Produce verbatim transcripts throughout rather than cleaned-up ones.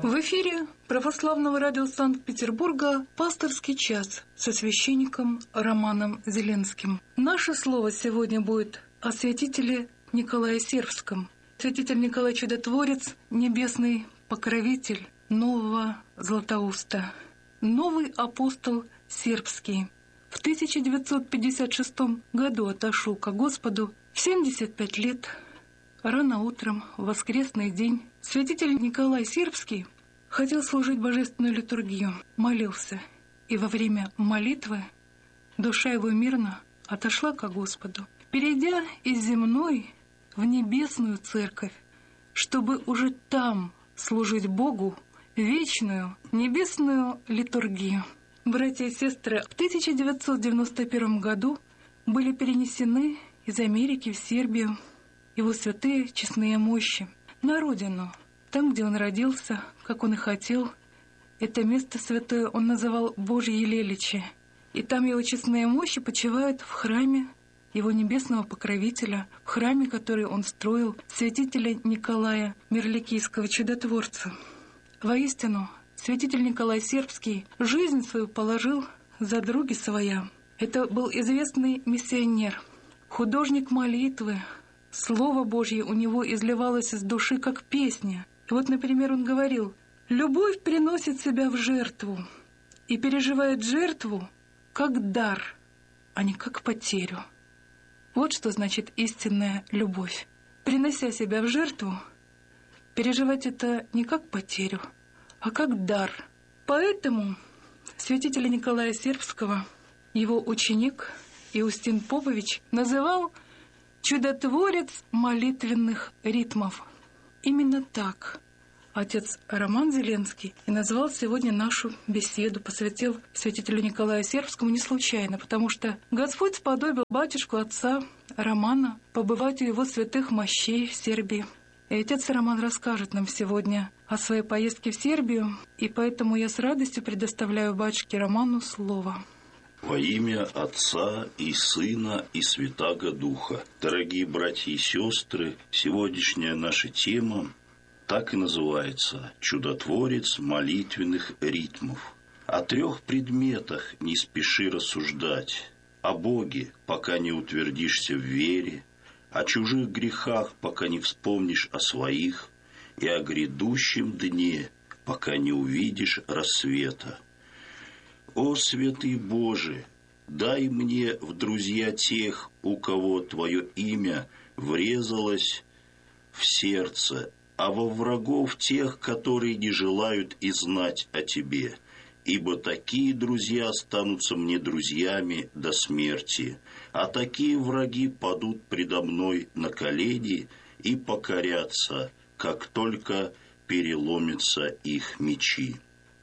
В эфире Православного радио Санкт-Петербурга «Пасторский час» со священником Романом Зеленским. Наше слово сегодня будет о святителе Николае Сербском. Святитель Николай Чудотворец, небесный покровитель нового Златоуста, новый апостол сербский. В тысяча девятьсот пятьдесят шестом году отошел ко Господу в семьдесят пять лет. Рано утром, в воскресный день, святитель Николай Сербский хотел служить божественную литургию, молился, и во время молитвы душа его мирно отошла ко Господу, перейдя из земной в небесную церковь, чтобы уже там служить Богу вечную небесную литургию. Братья и сестры, в тысяча девятьсот девяносто первом году были перенесены из Америки в Сербию его святые честные мощи на родину, там, где он родился, как он и хотел. Это место святое он называл Божье Леличе, и там его честные мощи почивают в храме его небесного покровителя, в храме, который он строил, святителя Николая Мирликийского чудотворца. Воистину, святитель Николай Сербский жизнь свою положил за други своя. Это был известный миссионер, художник молитвы. Слово Божье у него изливалось из души, как песня. И вот, например, он говорил: «Любовь приносит себя в жертву и переживает жертву как дар, а не как потерю». Вот что значит истинная любовь. Принося себя в жертву, переживать это не как потерю, а как дар. Поэтому святителя Николая Сербского его ученик Иустин Попович называл «чудотворец молитвенных ритмов». Именно так отец Роман Зеленский и назвал сегодня нашу беседу, посвятил святителю Николаю Сербскому не случайно, потому что Господь сподобил батюшку отца Романа побывать у его святых мощей в Сербии. И отец Роман расскажет нам сегодня о своей поездке в Сербию, и поэтому я с радостью предоставляю батюшке Роману слово. Во имя Отца и Сына и Святаго Духа. Дорогие братья и сестры, сегодняшняя наша тема так и называется «Чудотворец молитвенных ритмов». О трех предметах не спеши рассуждать: о Боге, пока не утвердишься в вере, о чужих грехах, пока не вспомнишь о своих, и о грядущем дне, пока не увидишь рассвета. О, святый Боже, дай мне в друзья тех, у кого Твое имя врезалось в сердце, а во врагов тех, которые не желают и знать о Тебе, ибо такие друзья останутся мне друзьями до смерти, а такие враги падут предо мной на колени и покорятся, как только переломятся их мечи.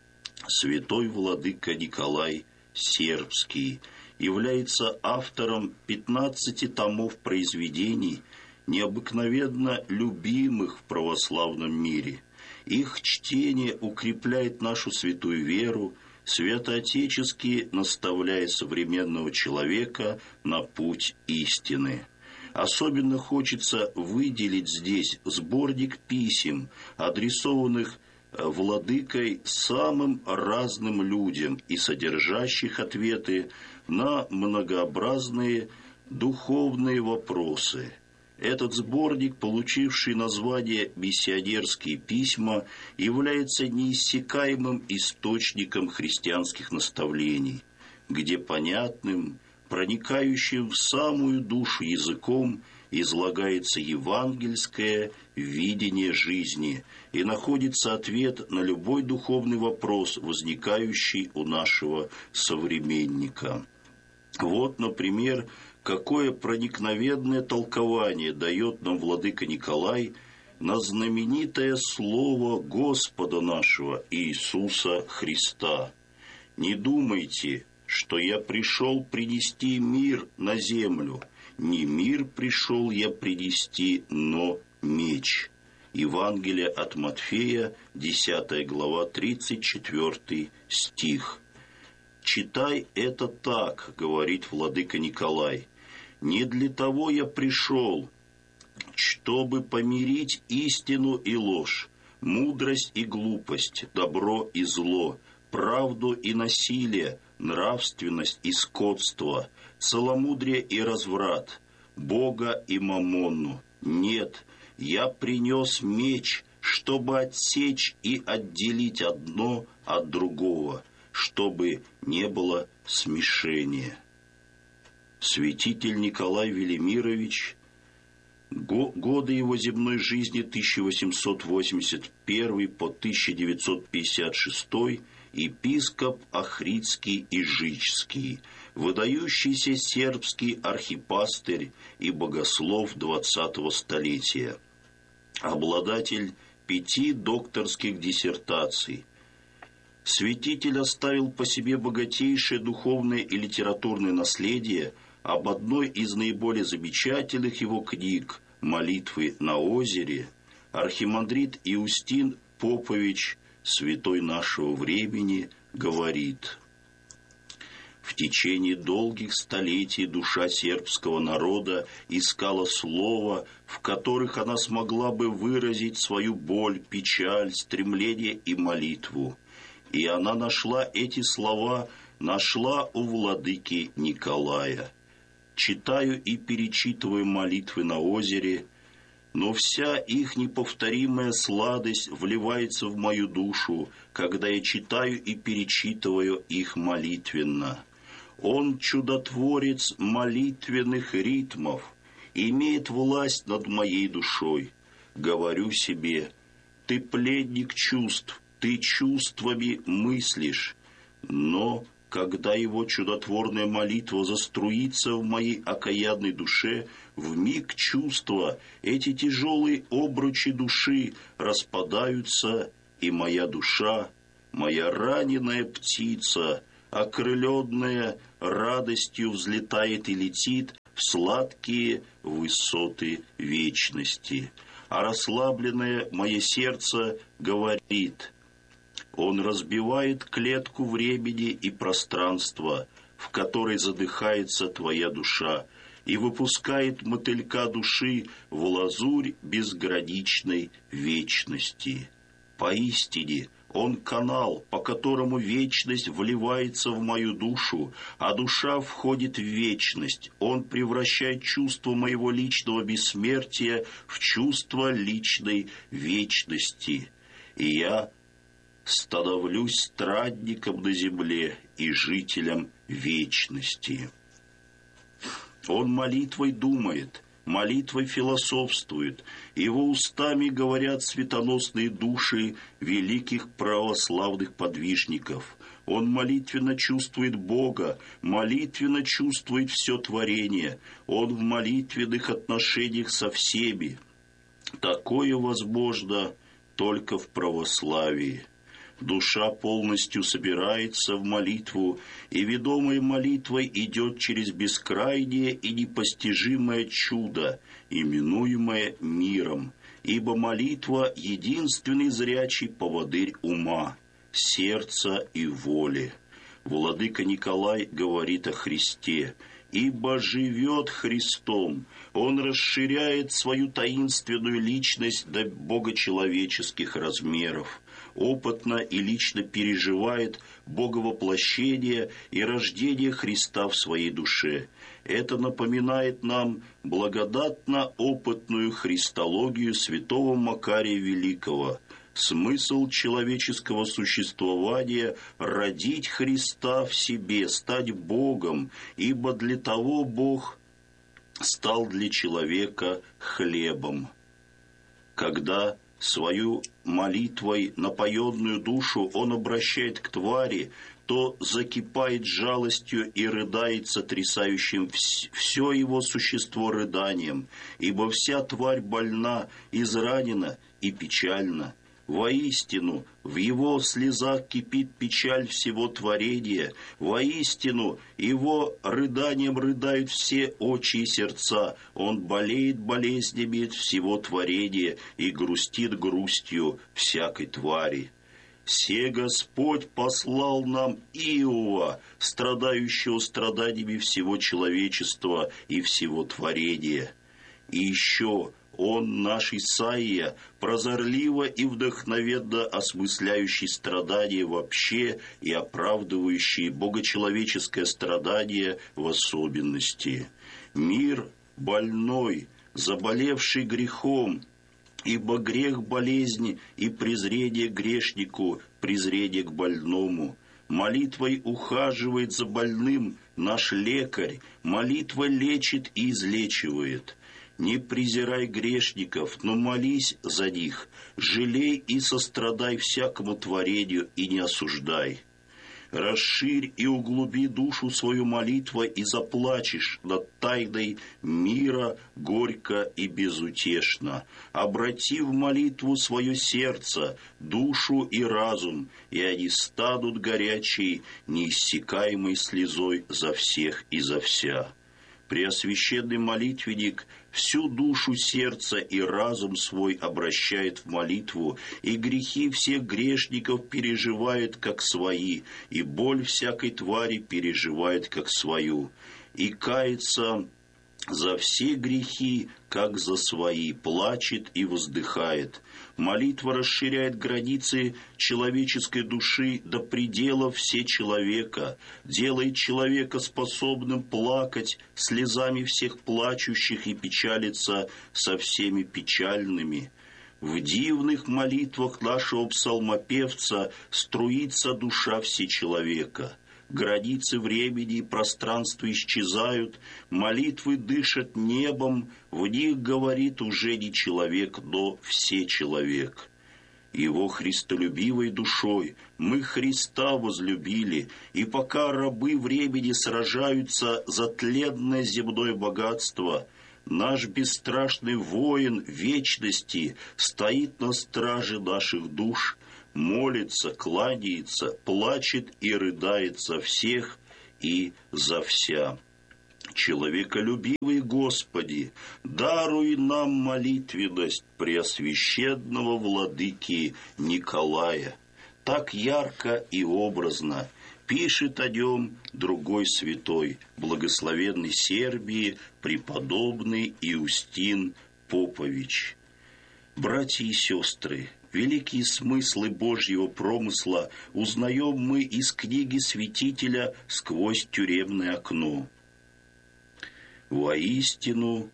Святой владыка Николай Сербский является автором пятнадцати томов произведений, необыкновенно любимых в православном мире. Их чтение укрепляет нашу святую веру, святоотечески наставляя современного человека на путь истины. Особенно хочется выделить здесь сборник писем, адресованных владыкой самым разным людям и содержащих ответы на многообразные духовные вопросы. Этот сборник, получивший название «Миссионерские письма», является неиссякаемым источником христианских наставлений, где понятным, проникающим в самую душу языком излагается евангельское видение жизни и находится ответ на любой духовный вопрос, возникающий у нашего современника. Вот, например, какое проникновенное толкование дает нам владыка Николай на знаменитое слово Господа нашего Иисуса Христа: «Не думайте, что я пришел принести мир на землю. Не мир пришел я принести, но меч». Евангелие от Матфея, десятая глава, тридцать четвёртый стих. «Читай это так, — говорит владыка Николай, — не для того я пришел, чтобы помирить истину и ложь. мудрость и глупость, добро и зло, правду и насилие, нравственность и скотство, целомудрие и разврат, Бога и мамонну. Нет, я принес меч, чтобы отсечь и отделить одно от другого, чтобы не было смешения. Святитель Николай Велимирович, годы его земной жизни тысяча восемьсот восемьдесят первый по тысяча девятьсот пятьдесят шестой, епископ Охридский и Жичский, выдающийся сербский архипастырь и богослов двадцатого столетия, обладатель пяти докторских диссертаций. Святитель оставил по себе богатейшее духовное и литературное наследие. Об одной из наиболее замечательных его книг «Молитвы на озере» архимандрит Иустин Попович, святой нашего времени, говорит: «В течение долгих столетий душа сербского народа искала слова, в которых она смогла бы выразить свою боль, печаль, стремление и молитву. И она нашла эти слова, нашла у владыки Николая. Читаю и перечитываю молитвы на озере, но вся их неповторимая сладость вливается в мою душу, когда я читаю и перечитываю их молитвенно. Он чудотворец молитвенных ритмов, имеет власть над моей душой. Говорю себе: ты пленник чувств, ты чувствами мыслишь, но когда его чудотворная молитва заструится в моей окаянной душе, вмиг чувства, эти тяжелые обручи души распадаются, и моя душа, моя раненая птица, окрыленная радостью, взлетает и летит в сладкие высоты вечности. А расслабленное мое сердце говорит: он разбивает клетку времени и пространства, в которой задыхается твоя душа, и выпускает мотылька души в лазурь безграничной вечности. Поистине, он канал, по которому вечность вливается в мою душу, а душа входит в вечность. Он превращает чувство моего личного бессмертия в чувство личной вечности. И я становлюсь страдником на земле и жителем вечности. Он молитвой думает, молитвой философствует, его устами говорят светоносные души великих православных подвижников. Он молитвенно чувствует Бога, молитвенно чувствует все творение. Он в молитвенных отношениях со всеми. Такое возможно только в православии. Душа полностью собирается в молитву, и, ведомая молитвой, идет через бескрайнее и непостижимое чудо, именуемое миром, ибо молитва – единственный зрячий поводырь ума, сердца и воли. Владыка Николай говорит о Христе: «Ибо живет Христом, Он расширяет свою таинственную личность до богочеловеческих размеров, опытно и лично переживает боговоплощение и рождение Христа в своей душе. Это напоминает нам благодатно-опытную христологию святого Макария Великого. Смысл человеческого существования – родить Христа в себе, стать Богом, ибо для того Бог стал для человека хлебом». Когда свою молитвой напоенную душу он обращает к твари, то закипает жалостью и рыдает сотрясающим все его существо рыданием, ибо вся тварь больна, изранена и печальна. Воистину, в его слезах кипит печаль всего творения. Воистину, его рыданием рыдают все очи и сердца. Он болеет болезнями всего творения и грустит грустью всякой твари. «Се Господь послал нам Иова, страдающего страданиями всего человечества и всего творения. И еще Он, наш Исаия, прозорливо и вдохновенно осмысляющий страдания вообще и оправдывающий богочеловеческое страдание в особенности. Мир больной, заболевший грехом, ибо грех – болезнь, и презрение к грешнику – презрение к больному. Молитвой ухаживает за больным наш лекарь, молитва лечит и излечивает. Не презирай грешников, но молись за них, жалей и сострадай всякому творению и не осуждай. Расширь и углуби душу свою молитвой, и заплачешь над тайной мира горько и безутешно. Обрати в молитву свое сердце, душу и разум, и они станут горячей, неиссякаемой слезой за всех и за вся. Преосвященный молитвенник всю душу, сердце и разум свой обращает в молитву, и грехи всех грешников переживает как свои, и боль всякой твари переживает как свою, и кается за все грехи, как за свои, плачет и воздыхает. Молитва расширяет границы человеческой души до пределов всечеловека, делает человека способным плакать слезами всех плачущих и печалиться со всеми печальными. В дивных молитвах нашего псалмопевца струится душа всечеловека. Границы времени и пространства исчезают, молитвы дышат небом, в них говорит уже не человек, но всечеловек. Его христолюбивой душой мы Христа возлюбили, и пока рабы времени сражаются за тленное земное богатство, наш бесстрашный воин вечности стоит на страже наших душ, молится, кланяется, плачет и рыдает за всех и за вся. Человеколюбивый Господи, даруй нам молитвенность преосвященного владыки Николая. Так ярко и образно пишет о нем другой святой, благословенный Сербии, преподобный Иустин Попович. Братья и сестры, великие смыслы Божьего промысла узнаем мы из книги святителя «Сквозь тюремное окно». Воистину,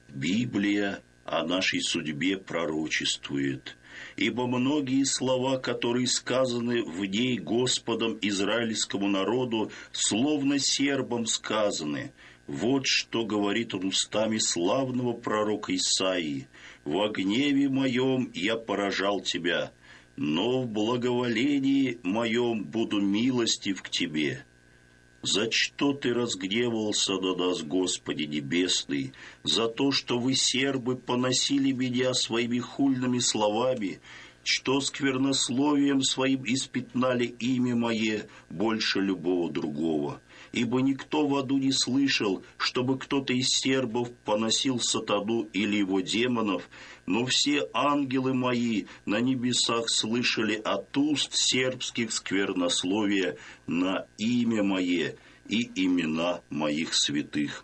Библия о нашей судьбе пророчествует, ибо многие слова, которые сказаны в ней Господом израильскому народу, словно сербам сказаны. Вот что говорит он устами славного пророка Исаии: «Во гневе моем я поражал тебя, но в благоволении моем буду милостив к тебе». За что ты разгневался на нас, Господи Небесный? За то, что вы, сербы, поносили меня своими хульными словами, что сквернословием своим испятнали имя мое больше любого другого. Ибо никто в аду не слышал, чтобы кто-то из сербов поносил сатану или его демонов, но все ангелы мои на небесах слышали от уст сербских сквернословия на имя мое и имена моих святых.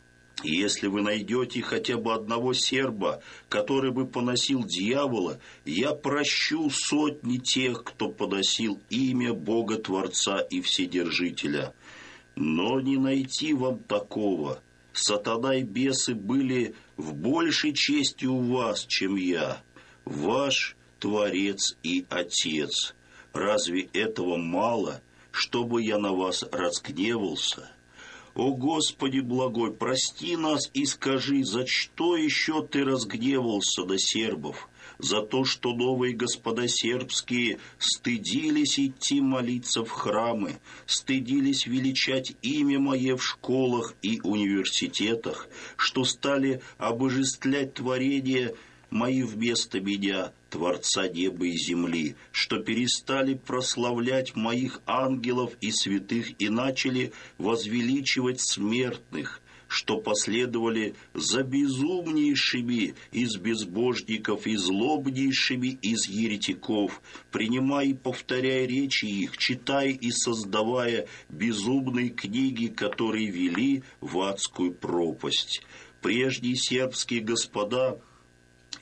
И если вы найдете хотя бы одного серба, который бы поносил дьявола, я прощу сотни тех, кто поносил имя Бога Творца и Вседержителя. Но не найти вам такого. Сатана и бесы были в большей чести у вас, чем я, ваш Творец и Отец. Разве этого мало, чтобы я на вас разгневался? О Господи благой, прости нас и скажи, за что еще ты разгневался на сербов? За то, что новые господа сербские стыдились идти молиться в храмы, стыдились величать имя мое в школах и университетах, что стали обожествлять творение мои вместо меня, Творца неба и земли, что перестали прославлять моих ангелов и святых и начали возвеличивать смертных, что последовали за безумнейшими из безбожников и злобнейшими из еретиков, принимая и повторяя речи их, читая и создавая безумные книги, которые вели в адскую пропасть. Прежние сербские господа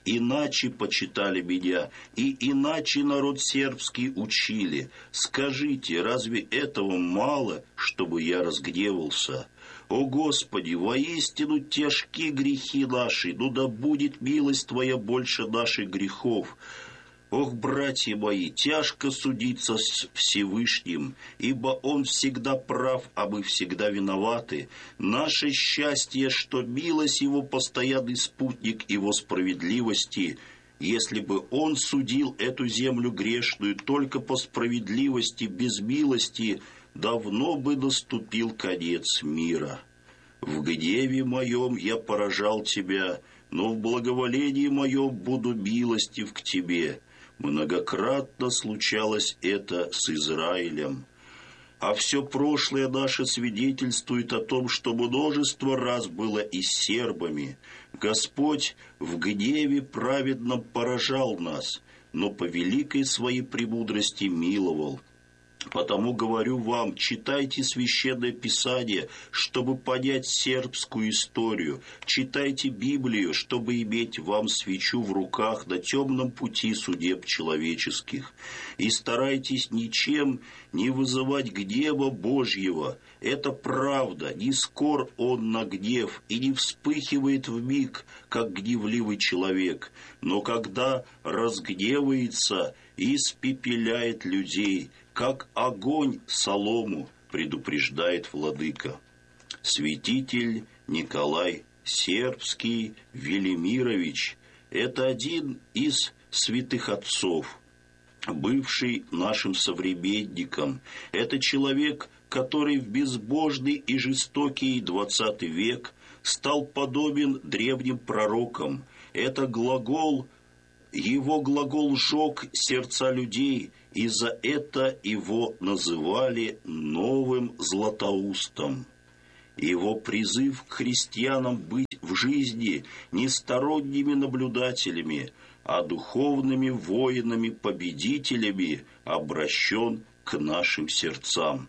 иначе почитали меня, и иначе народ сербский учили. Скажите, разве этого мало, чтобы я разгневался? О Господи, воистину тяжки грехи наши, ну да будет милость Твоя больше наших грехов. Ох, братья мои, тяжко судиться с Всевышним, ибо Он всегда прав, а мы всегда виноваты. Наше счастье, что милость Его постоянный спутник Его справедливости. Если бы Он судил эту землю грешную только по справедливости, без милости, давно бы наступил конец мира. В гневе моем я поражал Тебя, но в благоволении моем буду милостив к Тебе. Многократно случалось это с Израилем. А все прошлое наше свидетельствует о том, что множество раз было и с сербами. Господь в гневе праведном поражал нас, но по великой своей премудрости миловал. Потому говорю вам, читайте Священное Писание, чтобы понять сербскую историю. Читайте Библию, чтобы иметь вам свечу в руках на темном пути судеб человеческих. И старайтесь ничем не вызывать гнева Божьего. Это правда, не скор он на гнев и не вспыхивает вмиг, как гневливый человек. Но когда разгневается, испепеляет людей, как огонь солому, предупреждает владыка. Святитель Николай Сербский Велимирович – это один из святых отцов, бывший нашим современником. Это человек, который в безбожный и жестокий двадцатый век стал подобен древним пророкам. Это глагол, его глагол жег сердца людей, и за это его называли новым Златоустом. Его призыв к христианам быть в жизни не сторонними наблюдателями, а духовными воинами-победителями обращен к нашим сердцам.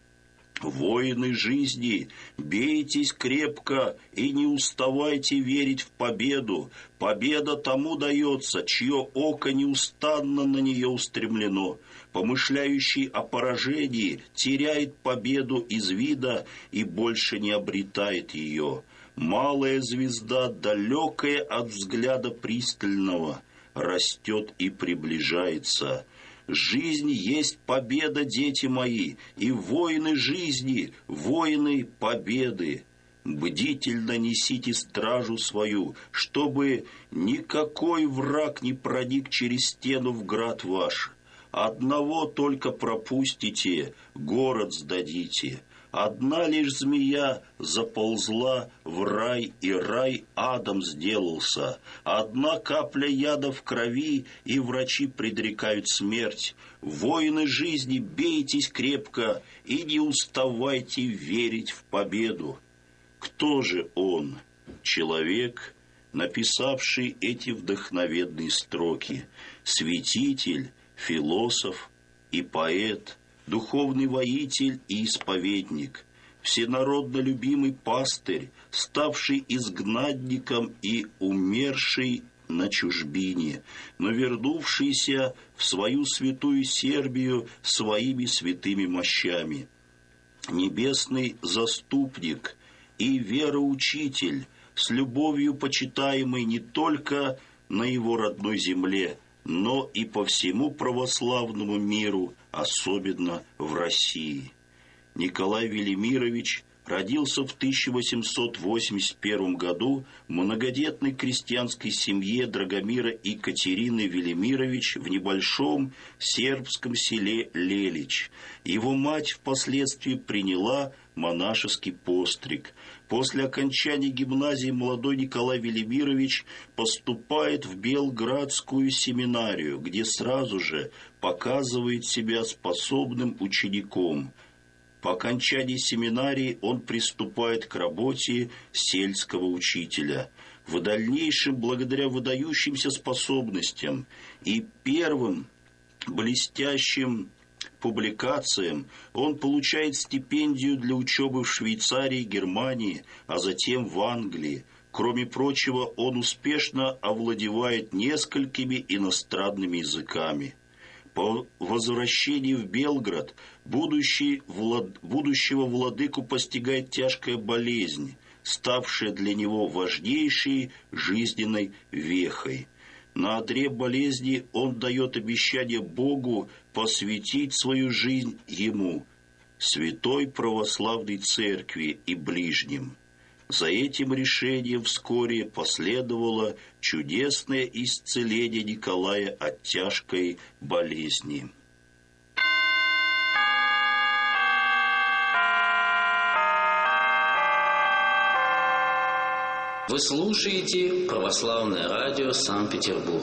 Воины жизни, бейтесь крепко и не уставайте верить в победу. Победа тому дается, чье око неустанно на нее устремлено. Помышляющий о поражении теряет победу из вида и больше не обретает ее. Малая звезда, далекая от взгляда пристального, растет и приближается. Жизнь есть победа, дети мои, и воины жизни, воины победы. Бдительно несите стражу свою, чтобы никакой враг не проник через стену в град ваш. Одного только пропустите, город сдадите. Одна лишь змея заползла в рай, и рай адом сделался. Одна капля яда в крови, и врачи предрекают смерть. Воины жизни, бейтесь крепко и не уставайте верить в победу. Кто же он? Человек, написавший эти вдохновенные строки. Святитель, философ и поэт, духовный воитель и исповедник, всенародно любимый пастырь, ставший изгнанником и умерший на чужбине, но вернувшийся в свою святую Сербию своими святыми мощами. Небесный заступник и вероучитель, с любовью почитаемый не только на его родной земле, но и по всему православному миру, особенно в России. Николай Велимирович родился в тысяча восемьсот восемьдесят первом году в многодетной крестьянской семье Драгомира и Катерины Велимирович в небольшом сербском селе Лелич. Его мать впоследствии приняла монашеский постриг. После окончания гимназии молодой Николай Велимирович поступает в Белградскую семинарию, где сразу же показывает себя способным учеником. По окончании семинарии он приступает к работе сельского учителя. В дальнейшем, благодаря выдающимся способностям и первым блестящим публикациям, он получает стипендию для учебы в Швейцарии, Германии, а затем в Англии. Кроме прочего, он успешно овладевает несколькими иностранными языками. По возвращении в Белград будущий влад... будущего владыку постигает тяжкая болезнь, ставшая для него важнейшей жизненной вехой. На одре болезни он дает обещание Богу посвятить свою жизнь ему, святой православной церкви и ближним. За этим решением вскоре последовало чудесное исцеление Николая от тяжкой болезни. Вы слушаете Православное радио Санкт-Петербург.